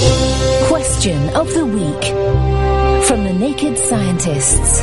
Question of the week from the Naked Scientists.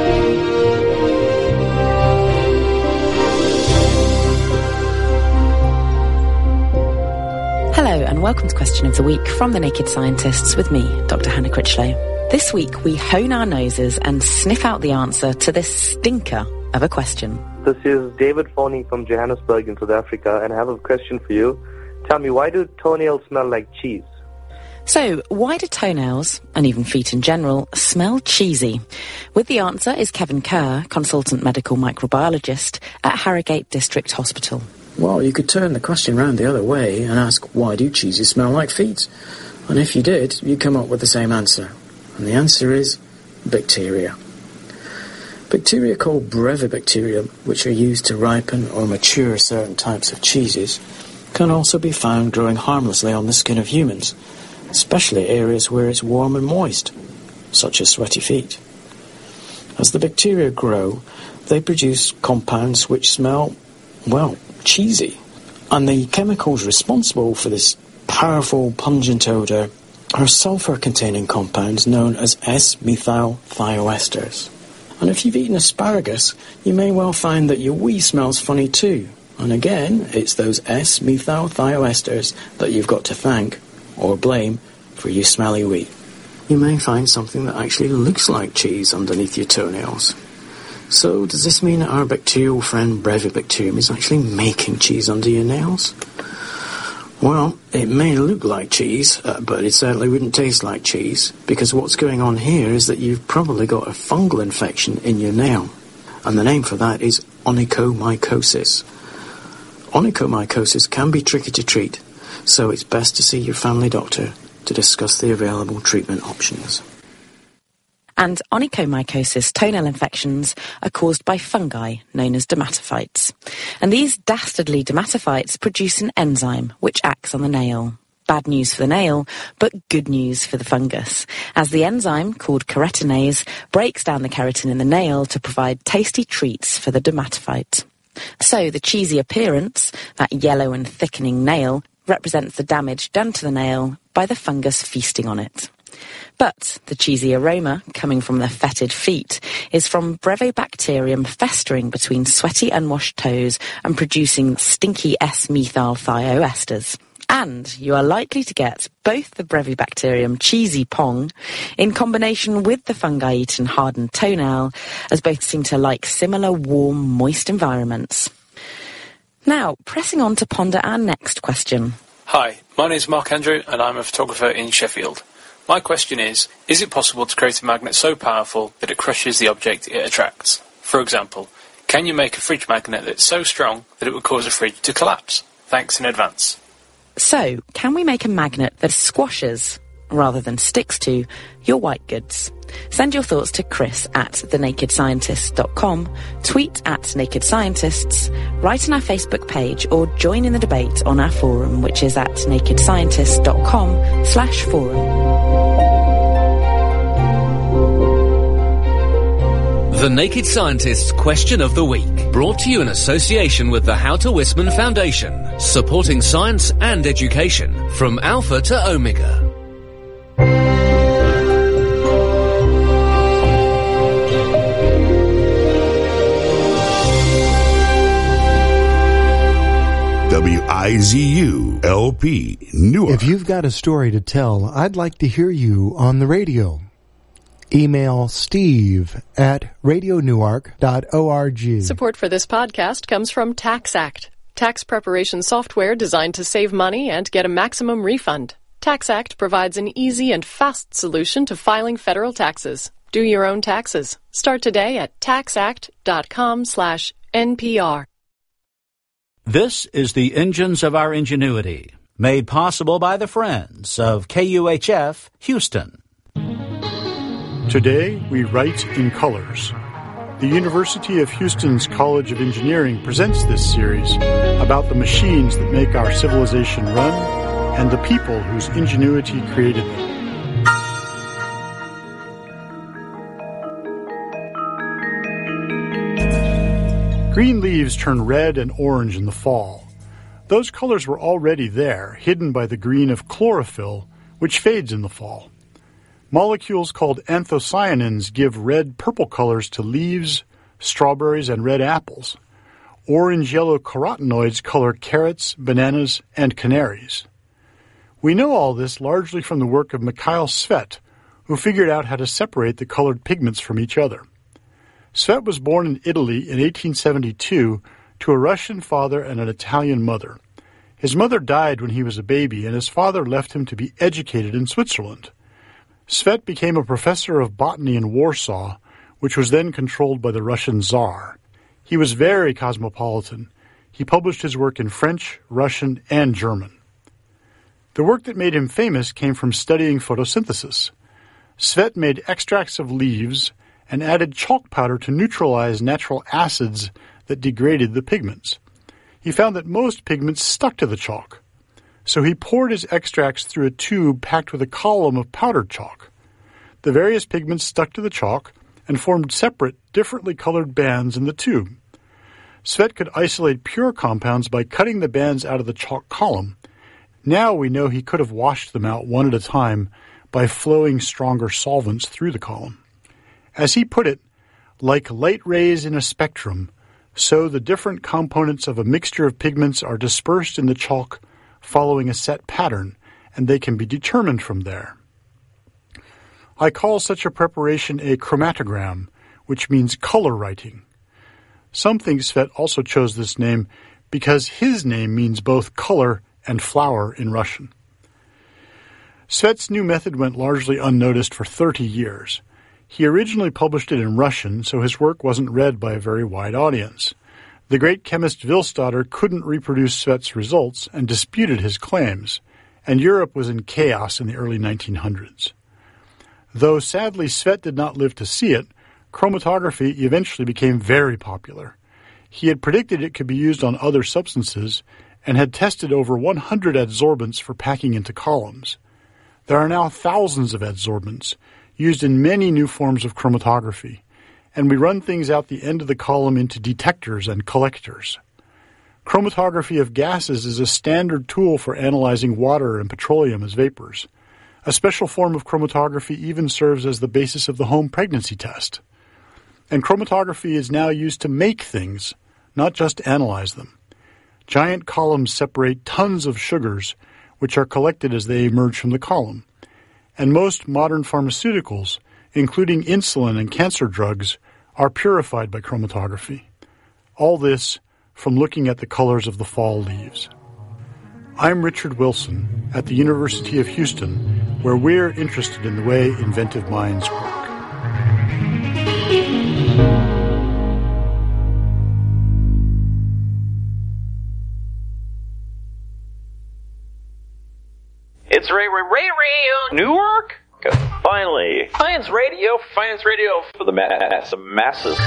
Hello and welcome to Question of the Week from the Naked Scientists with me, Dr. Hannah Critchlow. This week we hone our noses and sniff out the answer to this stinker of a question. This is David Foney from Johannesburg in South Africa, and I have a question for you. Tell me, why do toenails smell like cheese? So, why do toenails, and even feet in general, smell cheesy? With the answer is Kevin Kerr, consultant medical microbiologist at Harrogate District Hospital. Well, you could turn the question round the other way and ask, why do cheeses smell like feet? And if you did, you'd come up with the same answer. And the answer is bacteria. Bacteria called Brevibacterium, which are used to ripen or mature certain types of cheeses, can also be found growing harmlessly on the skin of humans, especially areas where it's warm and moist, such as sweaty feet. As the bacteria grow, they produce compounds which smell, well, cheesy. And the chemicals responsible for this powerful, pungent odour are sulfur-containing compounds known as S-methylthioesters. And if you've eaten asparagus, you may well find that your wee smells funny too. And again, it's those S-methylthioesters that you've got to thank or blame for your smelly wee. You may find something that actually looks like cheese underneath your toenails. So does this mean that our bacterial friend Brevibacterium is actually making cheese under your nails? Well, it may look like cheese, but it certainly wouldn't taste like cheese, because what's going on here is that you've probably got a fungal infection in your nail. And the name for that is onychomycosis. Onychomycosis can be tricky to treat, so it's best to see your family doctor to discuss the available treatment options. And onychomycosis toenail infections are caused by fungi known as dermatophytes. And these dastardly dermatophytes produce an enzyme which acts on the nail. Bad news for the nail, but good news for the fungus, as the enzyme, called keratinase, breaks down the keratin in the nail to provide tasty treats for the dermatophyte. So the cheesy appearance, that yellow and thickening nail, represents the damage done to the nail by the fungus feasting on it. But the cheesy aroma coming from the fetid feet is from Brevibacterium festering between sweaty unwashed toes and producing stinky S-methylthioesters. And you are likely to get both the Brevibacterium cheesy pong in combination with the fungi-eaten hardened toenail, as both seem to like similar warm, moist environments. Now, pressing on to ponder our next question. Hi, my name is Mark Andrew and I'm a photographer in Sheffield. My question is it possible to create a magnet so powerful that it crushes the object it attracts? For example, can you make a fridge magnet that's so strong that it would cause a fridge to collapse? Thanks in advance. So, can we make a magnet that squashes, rather than sticks to, your white goods? Send your thoughts to Chris at thenakedscientist.com, tweet at Naked Scientists, write on our Facebook page, or join in the debate on our forum, which is at nakedscientist.com/forum. The Naked Scientist's Question of the Week, brought to you in association with the Houter Wisman Foundation, supporting science and education from Alpha to Omega. WIZU-LP Newark. If you've got a story to tell, I'd like to hear you on the radio. Email steve@radionewark.org. Support for this podcast comes from TaxAct, tax preparation software designed to save money and get a maximum refund. TaxAct provides an easy and fast solution to filing federal taxes. Do your own taxes. Start today at taxact.com/NPR. This is the Engines of Our Ingenuity, made possible by the friends of KUHF Houston. Today, we write in colors. The University of Houston's College of Engineering presents this series about the machines that make our civilization run and the people whose ingenuity created them. Green leaves turn red and orange in the fall. Those colors were already there, hidden by the green of chlorophyll, which fades in the fall. Molecules called anthocyanins give red-purple colors to leaves, strawberries, and red apples. Orange-yellow carotenoids color carrots, bananas, and canaries. We know all this largely from the work of Mikhail Tsvet, who figured out how to separate the colored pigments from each other. Tsvet was born in Italy in 1872 to a Russian father and an Italian mother. His mother died when he was a baby, and his father left him to be educated in Switzerland. Tsvet became a professor of botany in Warsaw, which was then controlled by the Russian Tsar. He was very cosmopolitan. He published his work in French, Russian, and German. The work that made him famous came from studying photosynthesis. Tsvet made extracts of leaves and added chalk powder to neutralize natural acids that degraded the pigments. He found that most pigments stuck to the chalk. So he poured his extracts through a tube packed with a column of powdered chalk. The various pigments stuck to the chalk and formed separate, differently colored bands in the tube. Tsvet could isolate pure compounds by cutting the bands out of the chalk column. Now we know he could have washed them out one at a time by flowing stronger solvents through the column. As he put it, like light rays in a spectrum, so the different components of a mixture of pigments are dispersed in the chalk following a set pattern, and they can be determined from there. I call such a preparation a chromatogram, which means color writing. Some think Tsvet also chose this name because his name means both color and flower in Russian. Tsvet's new method went largely unnoticed for 30 years. He originally published it in Russian, so his work wasn't read by a very wide audience. The great chemist Willstatter couldn't reproduce Tsvet's results and disputed his claims, and Europe was in chaos in the early 1900s. Though sadly Tsvet did not live to see it, chromatography eventually became very popular. He had predicted it could be used on other substances and had tested over 100 adsorbents for packing into columns. There are now thousands of adsorbents used in many new forms of chromatography, and we run things out the end of the column into detectors and collectors. Chromatography of gases is a standard tool for analyzing water and petroleum as vapors. A special form of chromatography even serves as the basis of the home pregnancy test. And chromatography is now used to make things, not just analyze them. Giant columns separate tons of sugars, which are collected as they emerge from the column. And most modern pharmaceuticals, including insulin and cancer drugs, are purified by chromatography. All this from looking at the colors of the fall leaves. I'm Richard Wilson at the University of Houston, where we're interested in the way inventive minds work. It's Ray Newark. Finally, Science Radio for the masses.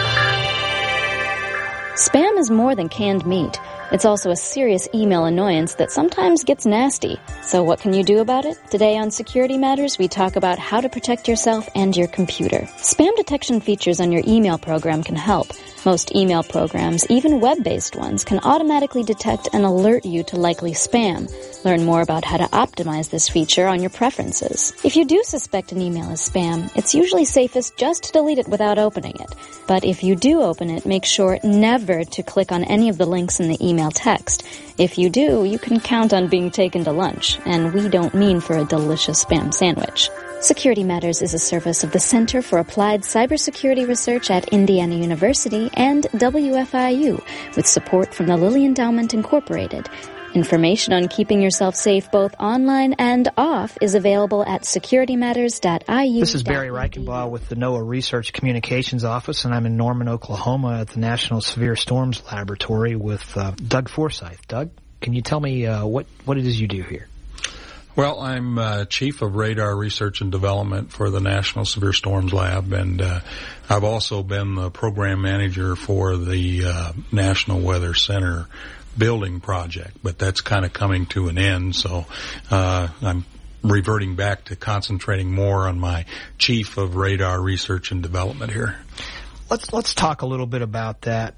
Spam is more than canned meat. It's also a serious email annoyance that sometimes gets nasty. So what can you do about it? Today on Security Matters, we talk about how to protect yourself and your computer. Spam detection features on your email program can help. Most email programs, even web-based ones, can automatically detect and alert you to likely spam. Learn more about how to optimize this feature on your preferences. If you do suspect an email is spam, it's usually safest just to delete it without opening it. But if you do open it, make sure never to click on any of the links in the email text. If you do, you can count on being taken to lunch, and we don't mean for a delicious spam sandwich. Security Matters is a service of the Center for Applied Cybersecurity Research at Indiana University and WFIU, with support from the Lilly Endowment Incorporated. Information on keeping yourself safe both online and off is available at securitymatters.iu. This is Barry Reichenbaugh with the NOAA Research Communications Office, and I'm in Norman, Oklahoma at the National Severe Storms Laboratory with Doug Forsyth. Doug, can you tell me what it is you do here? Well, I'm Chief of Radar Research and Development for the National Severe Storms Lab, and I've also been the Program Manager for the National Weather Center building project, but that's kind of coming to an end, so I'm reverting back to concentrating more on my Chief of Radar Research and Development here. Let's talk a little bit about that.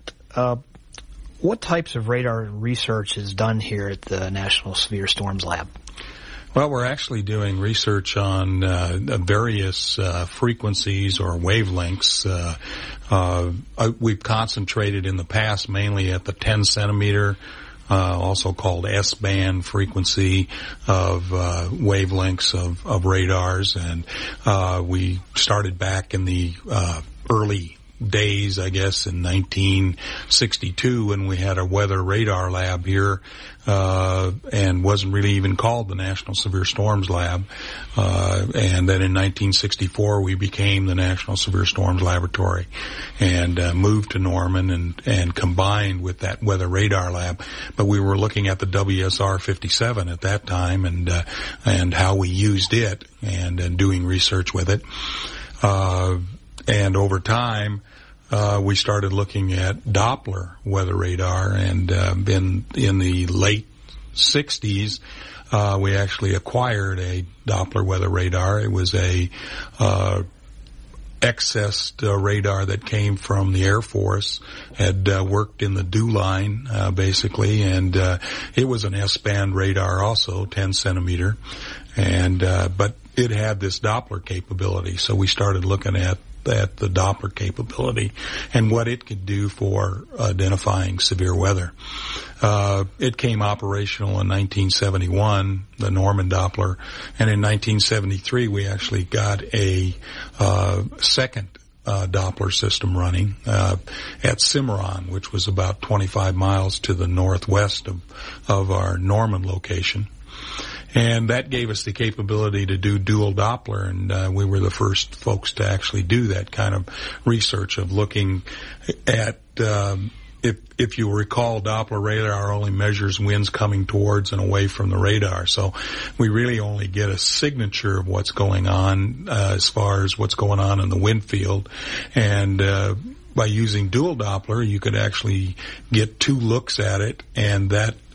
What types of radar research is done here at the National Severe Storms Lab? Well, we're actually doing research on various frequencies or wavelengths. We've concentrated in the past mainly at the 10 centimeter, also called S-band frequency of wavelengths of radars, and we started back in the early days, I guess, in 1962 when we had a weather radar lab here, and wasn't really even called the National Severe Storms Lab. And then in 1964 we became the National Severe Storms Laboratory and moved to Norman and combined with that weather radar lab. But we were looking at the WSR-57 at that time and how we used it and doing research with it. And over time, we started looking at Doppler weather radar, and in the late 60s, we actually acquired a Doppler weather radar. It was a excess radar that came from the Air Force, had worked in the DEW line, basically, and it was an S-band radar also, 10 centimeter, and but it had this Doppler capability, so we started looking at the Doppler capability and what it could do for identifying severe weather. It came operational in 1971, the Norman Doppler, and in 1973 we actually got a second Doppler system running at Cimarron, which was about 25 miles to the northwest of our Norman location. And that gave us the capability to do dual Doppler, and we were the first folks to actually do that kind of research of looking at, if you recall, Doppler radar only measures winds coming towards and away from the radar. So we really only get a signature of what's going on as far as what's going on in the wind field. And by using dual Doppler, you could actually get two looks at it, and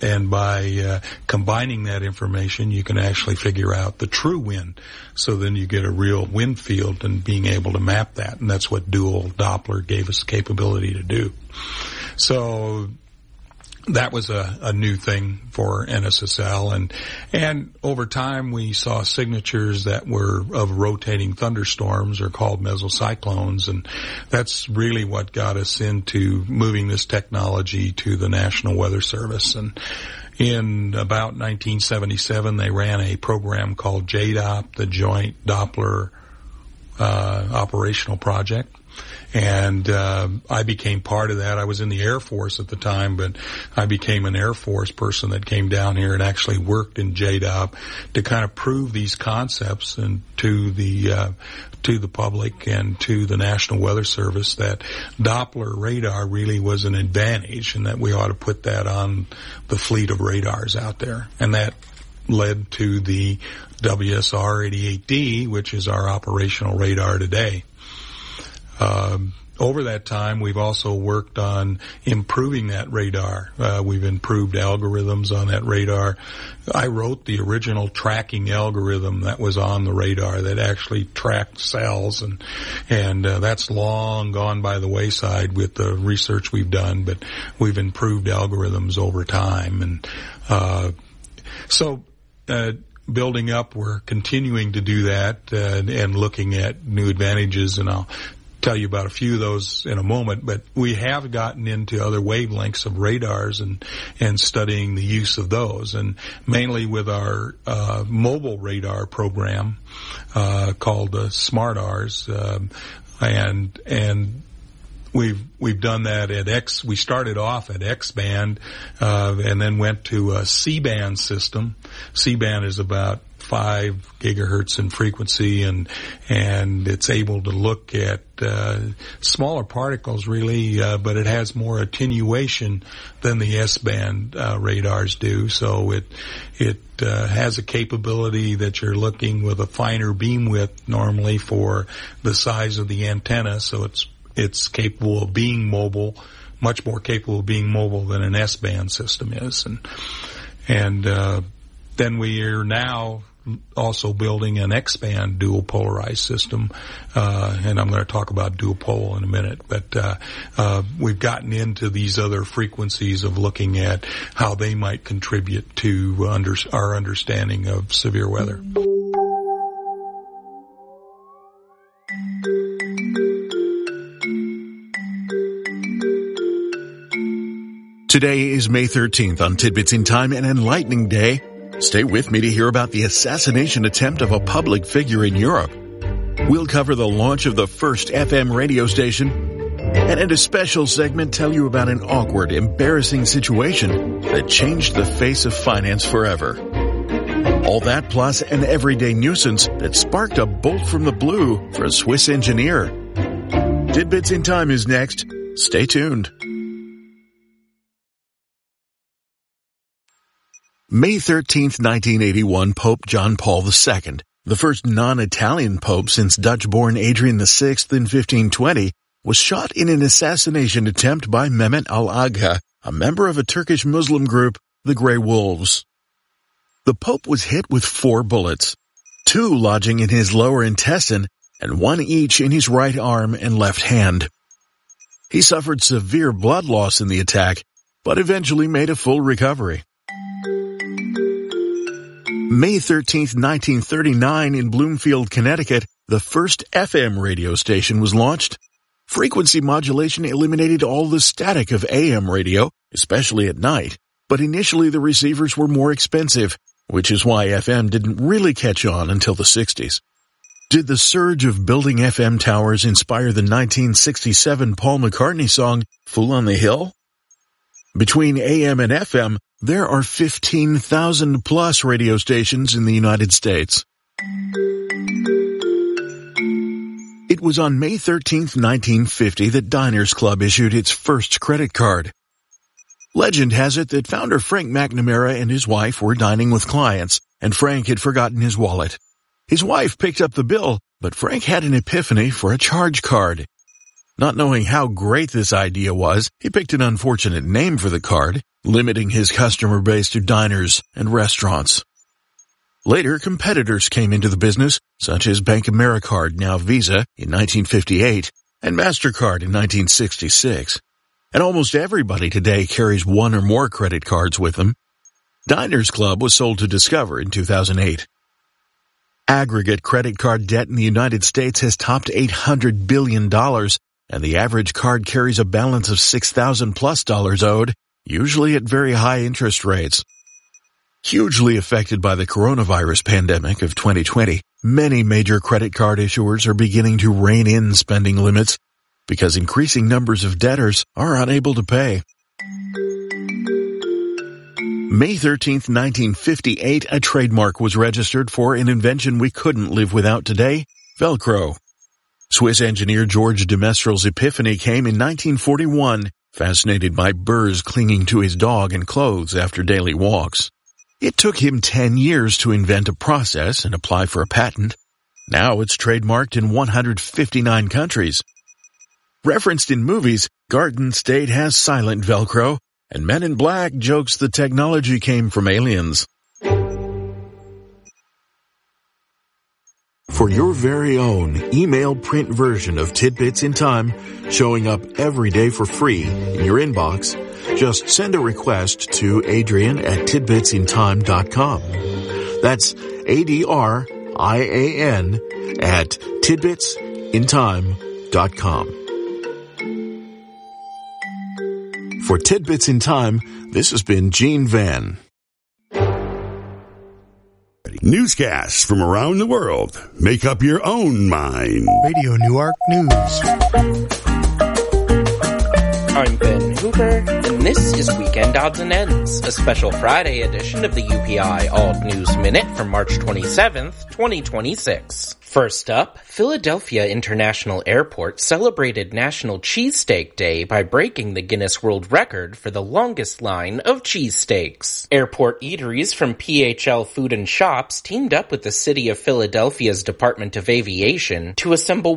by combining that information, you can actually figure out the true wind. So then you get a real wind field and being able to map that, and that's what dual Doppler gave us the capability to do. So that was a new thing for NSSL, and over time we saw signatures that were of rotating thunderstorms, or called mesocyclones, and that's really what got us into moving this technology to the National Weather Service. And in about 1977 they ran a program called JDOP, the Joint Doppler Operational Project. And I became part of that. I was in the Air Force at the time, but I became an Air Force person that came down here and actually worked in JDOP to kind of prove these concepts and to the public and to the National Weather Service that Doppler radar really was an advantage, and that we ought to put that on the fleet of radars out there. And that led to the WSR-88D, which is our operational radar today. Over that time, we've also worked on improving that radar. We've improved algorithms on that radar. I wrote the original tracking algorithm that was on the radar that actually tracked cells, and that's long gone by the wayside with the research we've done, but we've improved algorithms over time. And so building up, we're continuing to do that and looking at new advantages, and I'll tell you about a few of those in a moment, but we have gotten into other wavelengths of radars and studying the use of those, and mainly with our mobile radar program called SMART-Rs, and we've done that at X. We started off at X-band and then went to a C-band system. C-band is about 5 gigahertz in frequency, and it's able to look at smaller particles really, but it has more attenuation than the S-band radars do. So it has a capability that you're looking with a finer beam width normally for the size of the antenna. So it's capable of being mobile, much more capable of being mobile than an S-band system is, and then we are now also building an X-band dual polarized system, and I'm going to talk about dual pole in a minute, but we've gotten into these other frequencies of looking at how they might contribute to our understanding of severe weather. Today is May 13th on Tidbits in Time, an enlightening day. Stay with me to hear about the assassination attempt of a public figure in Europe. We'll cover the launch of the first FM radio station, and in a special segment tell you about an awkward, embarrassing situation that changed the face of finance forever. All that plus an everyday nuisance that sparked a bolt from the blue for a Swiss engineer. Tidbits in Time is next. Stay tuned. May 13th, 1981, Pope John Paul II, the first non-Italian pope since Dutch-born Adrian VI in 1520, was shot in an assassination attempt by Mehmet al-Agha, a member of a Turkish Muslim group, the Grey Wolves. The pope was hit with 4 bullets, 2 lodging in his lower intestine and 1 each in his right arm and left hand. He suffered severe blood loss in the attack, but eventually made a full recovery. May 13th, 1939, in Bloomfield, Connecticut, the first FM radio station was launched. Frequency modulation eliminated all the static of AM radio, especially at night, but initially the receivers were more expensive, which is why FM didn't really catch on until the 60s. Did the surge of building FM towers inspire the 1967 Paul McCartney song, Fool on the Hill? Between AM and FM, there are 15,000 plus radio stations in the United States. It was on May 13th, 1950 that Diners Club issued its first credit card. Legend has it that founder Frank McNamara and his wife were dining with clients, and Frank had forgotten his wallet. His wife picked up the bill, but Frank had an epiphany for a charge card. Not knowing how great this idea was, he picked an unfortunate name for the card, limiting his customer base to diners and restaurants. Later, competitors came into the business, such as Bank AmeriCard, now Visa, in 1958, and MasterCard in 1966. And almost everybody today carries 1 or more credit cards with them. Diners Club was sold to Discover in 2008. Aggregate credit card debt in the United States has topped $800 billion, and the average card carries a balance of $6,000+ owed, usually at very high interest rates. Hugely affected by the coronavirus pandemic of 2020, many major credit card issuers are beginning to rein in spending limits because increasing numbers of debtors are unable to pay. May 13th, 1958, a trademark was registered for an invention we couldn't live without today, Velcro. Swiss engineer George de Mestral's epiphany came in 1941, fascinated by burrs clinging to his dog and clothes after daily walks. It took him 10 years to invent a process and apply for a patent. Now it's trademarked in 159 countries. Referenced in movies, Garden State has silent Velcro, and Men in Black jokes the technology came from aliens. For your very own email print version of Tidbits in Time, showing up every day for free in your inbox, just send a request to Adrian@tidbitsintime.com. That's ADRIAN at tidbitsintime.com. For Tidbits in Time, this has been Gene Van. Newscasts from around the world. Make up your own mind. Radio Newark News. I'm Ben Hooper, and this is Weekend Odds and Ends, a special Friday edition of the UPI Alt News Minute from March 27th, 2026. First up, Philadelphia International Airport celebrated National Cheesesteak Day by breaking the Guinness World Record for the longest line of cheesesteaks. Airport eateries from PHL Food and Shops teamed up with the City of Philadelphia's Department of Aviation to assemble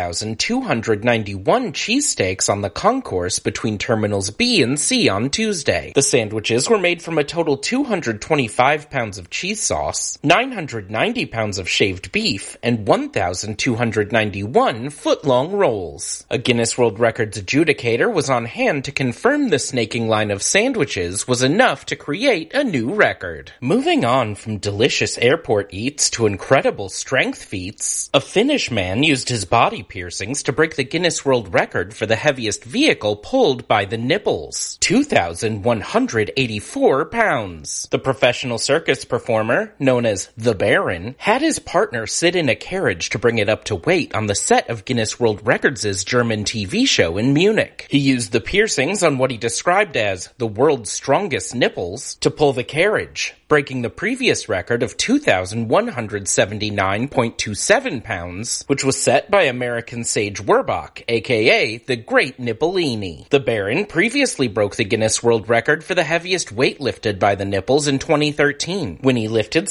1,291 cheesesteaks on the concourse between Terminals B and C on Tuesday. The sandwiches were made from a total 225 pounds of cheese sauce, 990 pounds of shaved beef, and 1,291 foot-long rolls. A Guinness World Records adjudicator was on hand to confirm the snaking line of sandwiches was enough to create a new record. Moving on from delicious airport eats to incredible strength feats, a Finnish man used his body piercings to break the Guinness World Record for the heaviest vehicle pulled by the nipples, 2,184 pounds. The professional circus performer, known as the Baron, had his partner sit in a carriage to bring it up to weight on the set of Guinness World Records' German TV show in Munich. He used the piercings on what he described as the world's strongest nipples to pull the carriage, breaking the previous record of 2,179.27 pounds, which was set by American Sage Werbach, aka the Great Nippolini. The Baron previously broke the Guinness World Record for the heaviest weight lifted by the nipples in 2013, when he lifted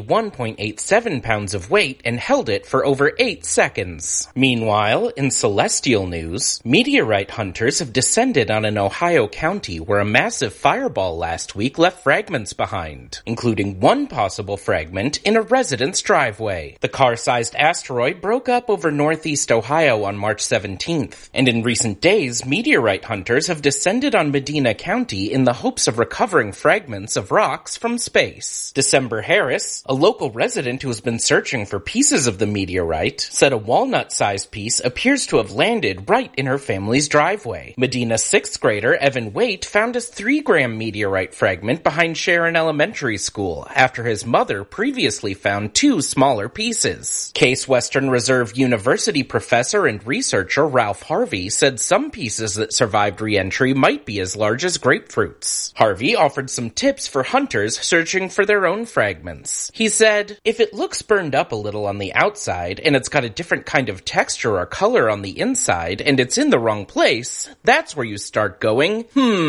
71.87 pounds of weight and held it for over 8 seconds. Meanwhile, in celestial news, meteorite hunters have descended on an Ohio county where a massive fireball last week left fragments behind, including one possible fragment in a resident's driveway. The car-sized asteroid broke up over northeast Ohio on March 17th, and in recent days, meteorite hunters have descended on Medina County in the hopes of recovering fragments of rocks from space. December Harris, a local resident who has been searching for pieces of the meteorite, said a walnut-sized piece appears to have landed right in her family's driveway. Medina's 6th grader Evan Waite found a 3-gram meteorite fragment behind Sharon Elementary School after his mother previously found 2 smaller pieces. Case Western Reserve University professor and researcher Ralph Harvey said some pieces that survived re-entry might be as large as grapefruits. Harvey offered some tips for hunters searching for their own fragments. He said, "If it looks burned up a little on the outside and it's got a different kind of texture or color on the inside and it's in the wrong place, that's where you start going,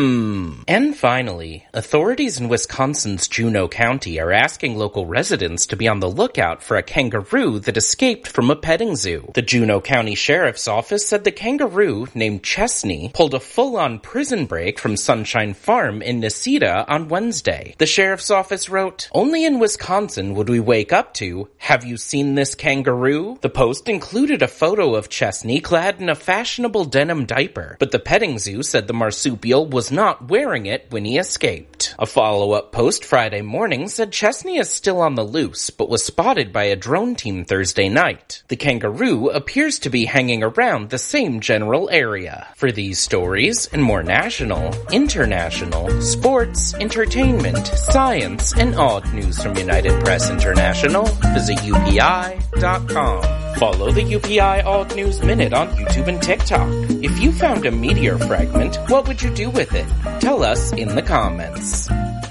And finally, authorities in Wisconsin's Juneau County are asking local residents to be on the lookout for a kangaroo that escaped from a petting zoo. The Juneau County Sheriff's Office said the kangaroo, named Chesney, pulled a full-on prison break from Sunshine Farm in Necedah on Wednesday. The Sheriff's Office wrote, "Only in Wisconsin would we wake up to, 'Have you seen this kangaroo?' The post included a photo of Chesney clad in a fashionable denim diaper, but the petting zoo said the marsupial was not wearing it when he escaped. A follow-up post Friday morning said Chesney is still on the loose, but was spotted by a drone team Thursday night. The kangaroo appears to be hanging around the same general area. For these stories and more national, international, sports, entertainment, science, and odd news from United Press International, visit UPI.com. Follow the UPI Odd News Minute on YouTube and TikTok. If you found a meteor fragment, what would you do with it? Tell us in the comments.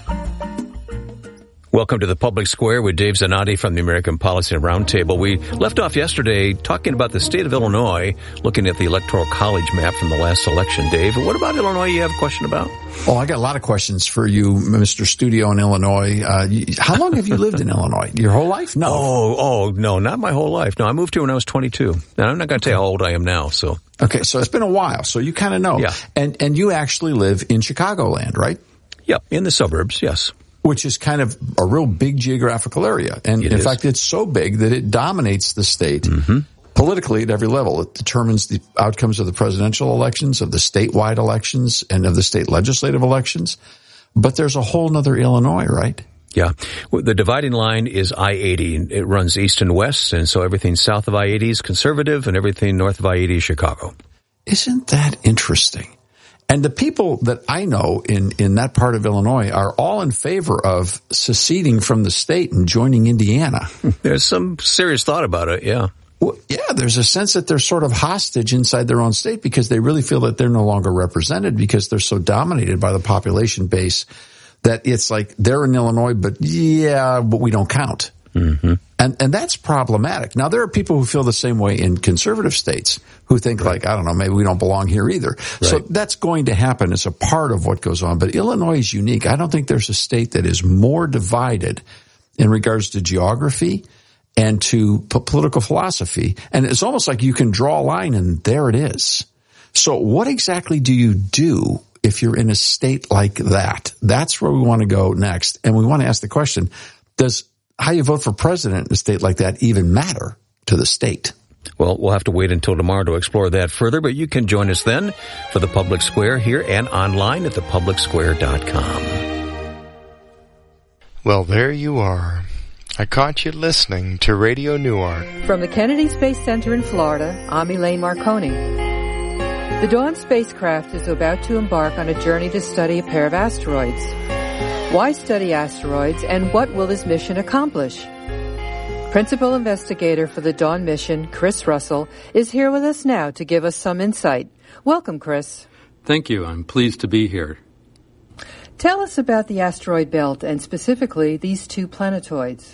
Welcome to the Public Square with Dave Zanotti from the American Policy Roundtable. We left off yesterday talking about the state of Illinois, looking at the Electoral College map from the last election. Dave, what about Illinois you have a question about? Oh, I got a lot of questions for you, Mr. Studio in Illinois. How long have you lived in Illinois? Your whole life? No. Oh, no, not my whole life. No, I moved here when I was 22. And I'm not going to tell you how old I am now, so. Okay, so it's been a while, so you kind of know. Yeah. And you actually live in Chicagoland, right? Yep, in the suburbs, yes. Which is kind of a real big geographical area. And in fact, it's so big that it dominates the state politically at every level. It determines the outcomes of the presidential elections, of the statewide elections, and of the state legislative elections. But there's a whole nother Illinois, right? Yeah. The dividing line is I-80. It runs east and west, and so everything south of I-80 is conservative, and everything north of I-80 is Chicago. Isn't that interesting? And the people that I know in that part of Illinois are all in favor of seceding from the state and joining Indiana. There's some serious thought about it, yeah. Well, yeah, there's a sense that they're sort of hostage inside their own state because they really feel that they're no longer represented because they're so dominated by the population base that it's like they're in Illinois, but we don't count. Mm-hmm. And that's problematic. Now, there are people who feel the same way in conservative states who think like, I don't know, maybe we don't belong here either. Right. So that's going to happen. It's a part of what goes on. But Illinois is unique. I don't think there's a state that is more divided in regards to geography and to political philosophy. And it's almost like you can draw a line and there it is. So what exactly do you do if you're in a state like that? That's where we want to go next. And we want to ask the question, does how you vote for president in a state like that even matter to the state? Well, we'll have to wait until tomorrow to explore that further, but you can join us then for the Public Square here and online at thepublicsquare.com. Well, there you are. I caught you listening to Radio Newark. From the Kennedy Space Center in Florida, I'm Elaine Marconi. The Dawn spacecraft is about to embark on a journey to study a pair of asteroids. Why study asteroids, and what will this mission accomplish? Principal investigator for the Dawn mission, Chris Russell, is here with us now to give us some insight. Welcome, Chris. Thank you. I'm pleased to be here. Tell us about the asteroid belt, and specifically these two planetoids.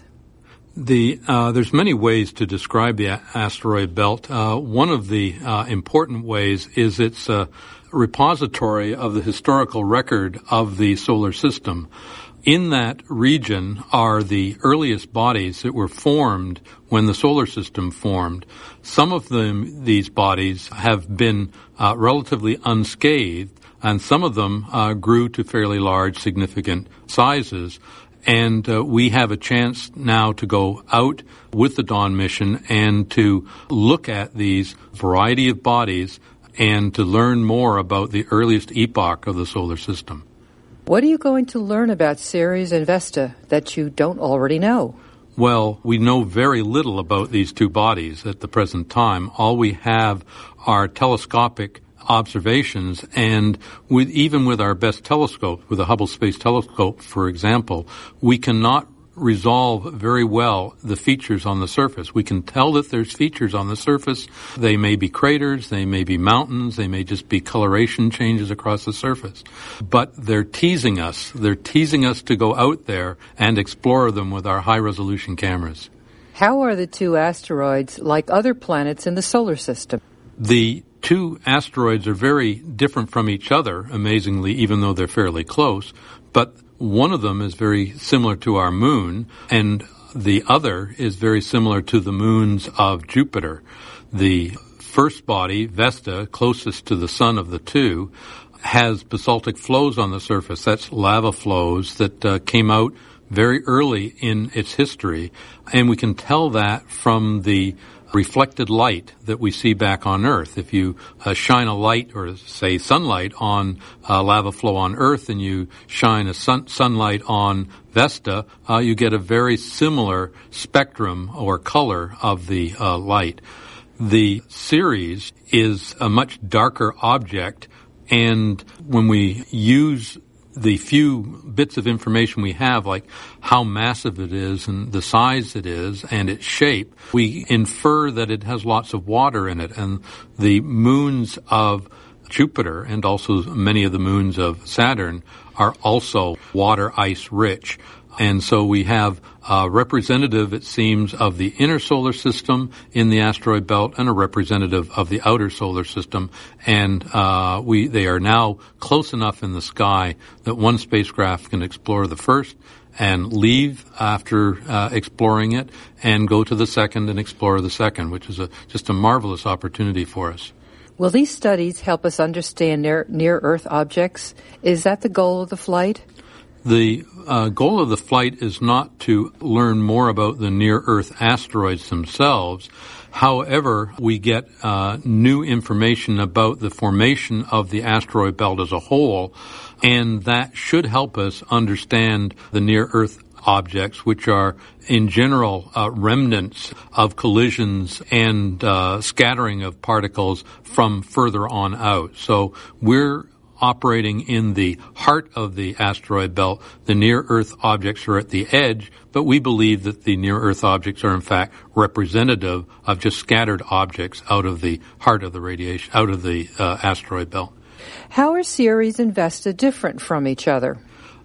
There's many ways to describe the asteroid belt. One of the important ways is it's a repository of the historical record of the solar system. In that region are the earliest bodies that were formed when the solar system formed. Some of these bodies have been relatively unscathed, and some of them grew to fairly large, significant sizes. And we have a chance now to go out with the Dawn mission and to look at these variety of bodies and to learn more about the earliest epoch of the solar system. What are you going to learn about Ceres and Vesta that you don't already know? Well, we know very little about these two bodies at the present time. All we have are telescopic observations, and even with our best telescope, with the Hubble Space Telescope, for example, we cannot resolve very well the features on the surface. We can tell that there's features on the surface. They may be craters, they may be mountains, they may just be coloration changes across the surface. But they're teasing us. They're teasing us to go out there and explore them with our high-resolution cameras. How are the two asteroids like other planets in the solar system? The two asteroids are very different from each other, amazingly, even though they're fairly close. But one of them is very similar to our moon, and the other is very similar to the moons of Jupiter. The first body, Vesta, closest to the sun of the two, has basaltic flows on the surface. That's lava flows that came out very early in its history, and we can tell that from the reflected light that we see back on Earth. If you shine a light, or say sunlight, on lava flow on Earth and you shine a sunlight on Vesta, you get a very similar spectrum or color of the light. The Ceres is a much darker object, and when we use the few bits of information we have, like how massive it is and the size it is and its shape, we infer that it has lots of water in it. And the moons of Jupiter and also many of the moons of Saturn are also water ice rich. And so we have a representative, it seems, of the inner solar system in the asteroid belt and a representative of the outer solar system. And they are now close enough in the sky that one spacecraft can explore the first and leave after exploring it and go to the second and explore the second, which is just a marvelous opportunity for us. Will these studies help us understand near-Earth objects? Is that the goal of the flight? The goal of the flight is not to learn more about the near-Earth asteroids themselves. However, we get new information about the formation of the asteroid belt as a whole, and that should help us understand the near-Earth objects, which are in general remnants of collisions and scattering of particles from further on out. So we're operating in the heart of the asteroid belt. The near-Earth objects are at the edge, but we believe that the near-Earth objects are in fact representative of just scattered objects out of the heart of the radiation, out of the asteroid belt. How are Ceres and Vesta different from each other?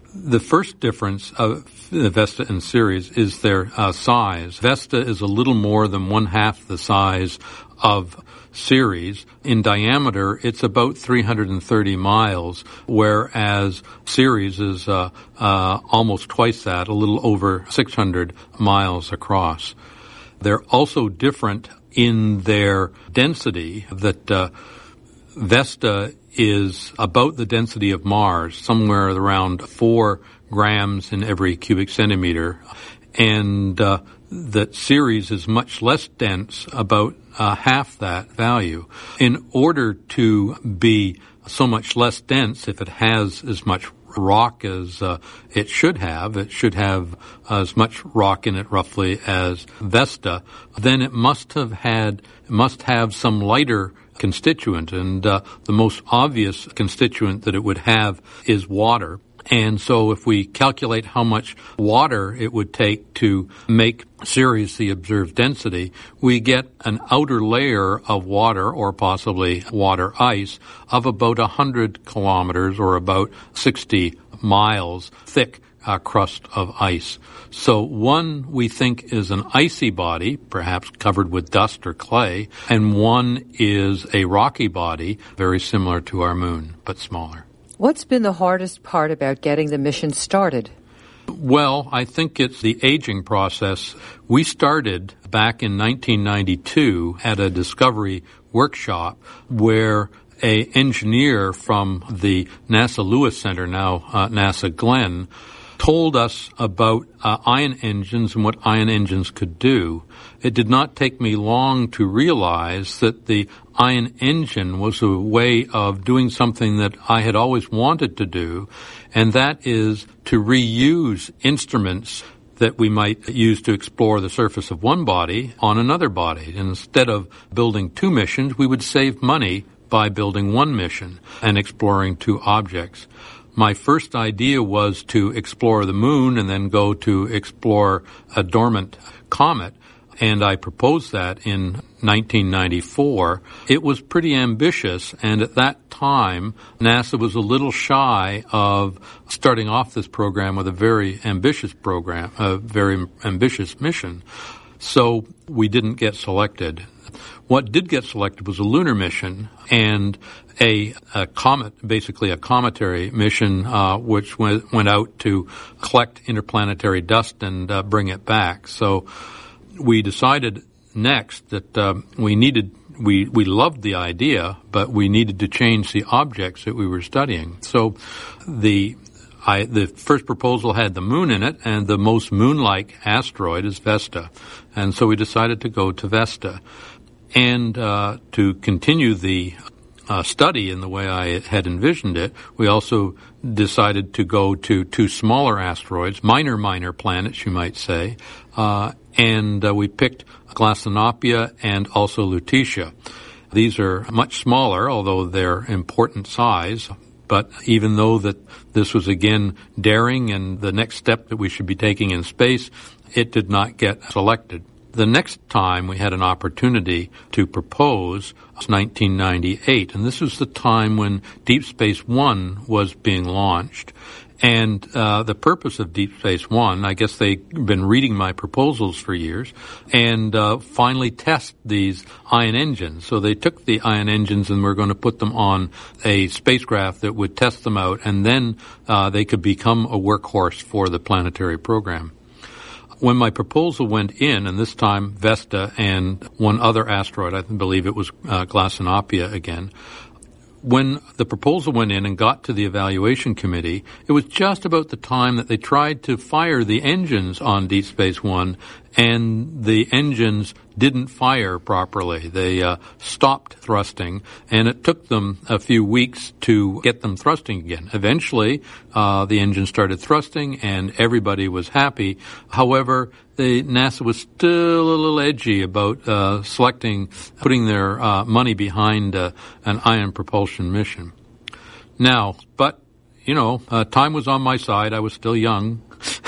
The first difference of Vesta and Ceres is their size. Vesta is a little more than 1/2 the size of Ceres. In diameter, it's about 330 miles, whereas Ceres is almost twice that, a little over 600 miles across. They're also different in their density, that Vesta is about the density of Mars, somewhere around 4 grams in every cubic centimeter, and that Ceres is much less dense, about half that value. In order to be so much less dense, if it has as much rock as it should have as much rock in it roughly as Vesta, then it must have some lighter constituent, and the most obvious constituent that it would have is water. And so if we calculate how much water it would take to make Ceres the observed density, we get an outer layer of water, or possibly water ice, of about 100 kilometers, or about 60 miles thick crust of ice. So one we think is an icy body, perhaps covered with dust or clay, and one is a rocky body, very similar to our moon, but smaller. What's been the hardest part about getting the mission started? Well, I think it's the aging process. We started back in 1992 at a discovery workshop where an engineer from the NASA Lewis Center, now NASA Glenn, told us about ion engines and what ion engines could do. It did not take me long to realize that the ion engine was a way of doing something that I had always wanted to do, and that is to reuse instruments that we might use to explore the surface of one body on another body. And instead of building 2 missions, we would save money by building 1 mission and exploring 2 objects. My first idea was to explore the moon and then go to explore a dormant comet, and I proposed that in 1994. It was pretty ambitious, and at that time, NASA was a little shy of starting off this program with a very ambitious program, a very ambitious mission. So we didn't get selected. What did get selected was a lunar mission and a comet, basically a cometary mission, which went out to collect interplanetary dust and bring it back. So we decided next that we loved the idea, but we needed to change the objects that we were studying. So the first proposal had the moon in it, and the most moon-like asteroid is Vesta. And so we decided to go to Vesta. And to continue the study in the way I had envisioned it, we also decided to go to 2 smaller asteroids, minor planets, you might say, and we picked Glastonopia and also Lutetia. These are much smaller, although they're important size. But even though that this was again daring and the next step that we should be taking in space, it did not get selected. The next time we had an opportunity to propose was 1998, and this was the time when Deep Space One was being launched. And the purpose of Deep Space One, I guess they've been reading my proposals for years, and finally test these ion engines. So they took the ion engines and were going to put them on a spacecraft that would test them out, and then they could become a workhorse for the planetary program. When my proposal went in, and this time Vesta and one other asteroid, I believe it was Glastonopia again, when the proposal went in and got to the evaluation committee, it was just about the time that they tried to fire the engines on Deep Space One, and the engines didn't fire properly. They stopped thrusting, and it took them a few weeks to get them thrusting again. Eventually, the engine started thrusting, and everybody was happy. However, NASA was still a little edgy about putting their money behind an ion propulsion mission. Now, but, time was on my side. I was still young.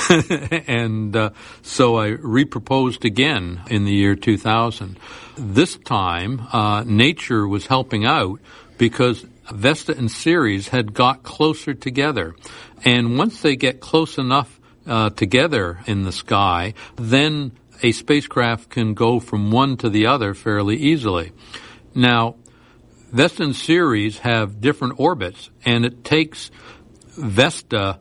And so I reproposed again in the year 2000. This time, Nature was helping out because Vesta and Ceres had got closer together. And once they get close enough together in the sky, then a spacecraft can go from one to the other fairly easily. Now, Vesta and Ceres have different orbits, and it takes Vesta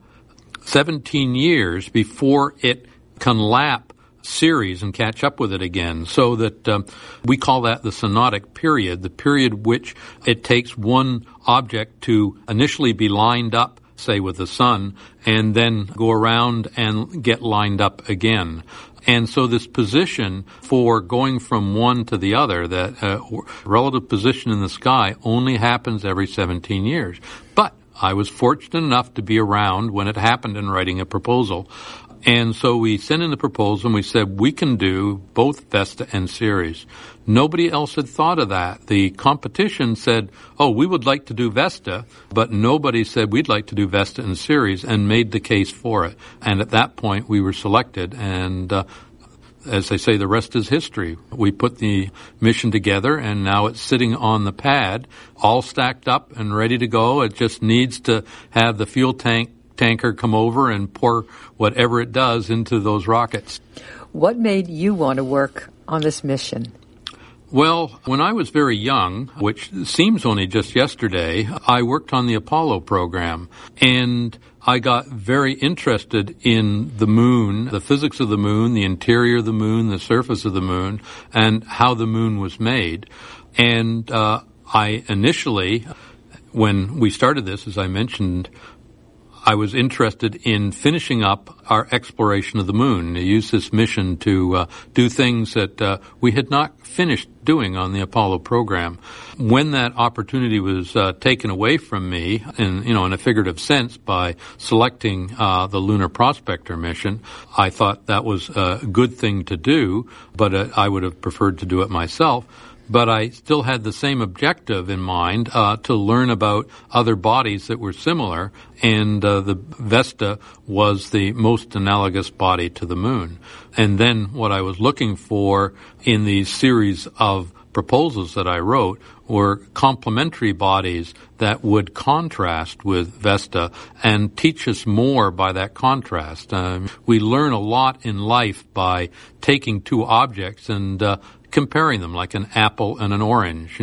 17 years before it can lap Ceres and catch up with it again, so that we call that the synodic period, the period which it takes one object to initially be lined up, say with the sun, and then go around and get lined up again. And so this position for going from one to the other, that relative position in the sky, only happens every 17 years. But I was fortunate enough to be around when it happened in writing a proposal. And so we sent in the proposal and we said we can do both Vesta and Ceres. Nobody else had thought of that. The competition said, oh, we would like to do Vesta, but nobody said we'd like to do Vesta and Ceres, and made the case for it. And at that point we were selected, and as they say, the rest is history. We put the mission together, and now it's sitting on the pad, all stacked up and ready to go. It just needs to have the fuel tanker come over and pour whatever it does into those rockets. What made you want to work on this mission? Well, when I was very young, which seems only just yesterday, I worked on the Apollo program, and I got very interested in the moon, the physics of the moon, the interior of the moon, the surface of the moon, and how the moon was made. And I initially, when we started this, as I mentioned, I was interested in finishing up our exploration of the moon, to use this mission to do things that we had not finished doing on the Apollo program. When that opportunity was taken away from me, in a figurative sense, by selecting the Lunar Prospector mission, I thought that was a good thing to do, but I would have preferred to do it myself. But I still had the same objective in mind, to learn about other bodies that were similar, and the Vesta was the most analogous body to the moon. And then what I was looking for in these series of proposals that I wrote were complementary bodies that would contrast with Vesta and teach us more by that contrast. We learn a lot in life by taking two objects and comparing them, like an apple and an orange.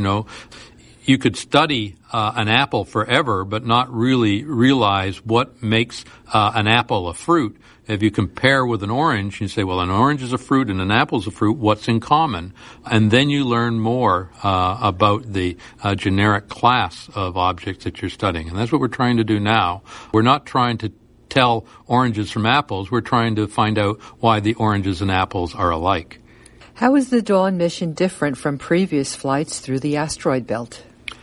You could study an apple forever but not really realize what makes an apple a fruit. If you compare with an orange, you say, well, an orange is a fruit and an apple is a fruit, what's in common? And then you learn more about the generic class of objects that you're studying. And that's what we're trying to do now. We're not trying to tell oranges from apples. We're trying to find out why the oranges and apples are alike. How is the Dawn mission different from previous flights through the asteroid belt?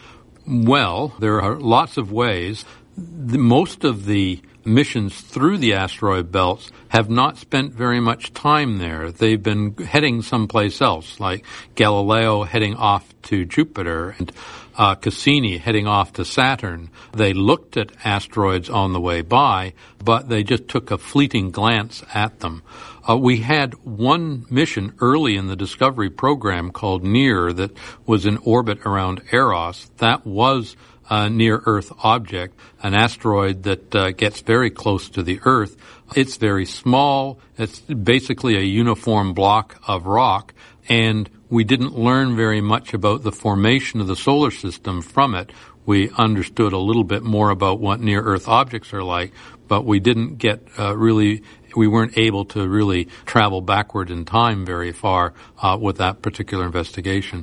Well, there are lots of ways. Most of the missions through the asteroid belts have not spent very much time there. They've been heading someplace else, like Galileo heading off to Jupiter and Cassini heading off to Saturn. They looked at asteroids on the way by, but they just took a fleeting glance at them. We had one mission early in the Discovery program called NEAR that was in orbit around Eros. That was a near-Earth object, an asteroid that gets very close to the Earth. It's very small. It's basically a uniform block of rock, and we didn't learn very much about the formation of the solar system from it. We understood a little bit more about what near-Earth objects are like, but we didn't get we weren't able to really travel backward in time very far with that particular investigation.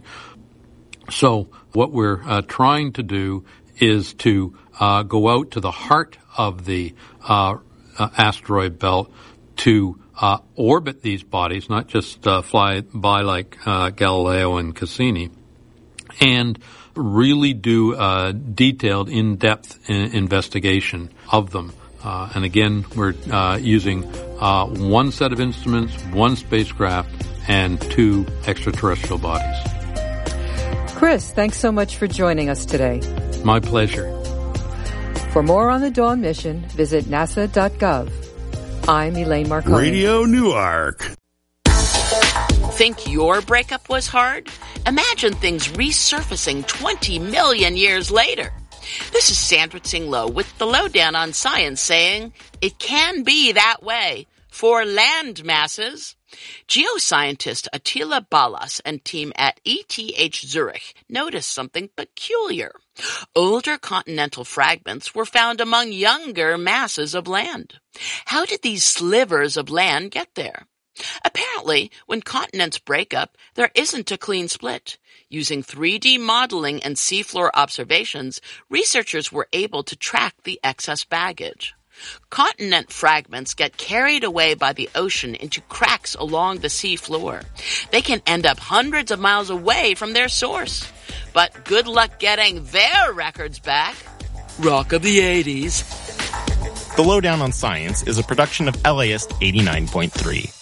So what we're trying to do is to go out to the heart of the asteroid belt to orbit these bodies, not just fly by like Galileo and Cassini, and really do detailed, in-depth investigation of them. And again, we're using one set of instruments, one spacecraft, and two extraterrestrial bodies. Chris, thanks so much for joining us today. My pleasure. For more on the Dawn mission, visit nasa.gov. I'm Elaine Marconi. Radio Newark. Think your breakup was hard? Imagine things resurfacing 20 million years later. This is Sandra Tsing-Loh with the Lowdown on Science saying, it can be that way for land masses. Geoscientist Attila Ballas and team at ETH Zurich noticed something peculiar. Older continental fragments were found among younger masses of land. How did these slivers of land get there? Apparently, when continents break up, there isn't a clean split. Using 3D modeling and seafloor observations, researchers were able to track the excess baggage. Continent fragments get carried away by the ocean into cracks along the sea floor. They can end up hundreds of miles away from their source. But good luck getting their records back. Rock of the 80s. The Lowdown on Science is a production of LAist 89.3.